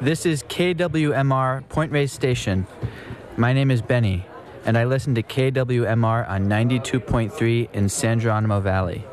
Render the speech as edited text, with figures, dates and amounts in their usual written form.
This is KWMR Point Reyes Station. My name is Benny, and I listen to KWMR on 92.3 in San Geronimo Valley.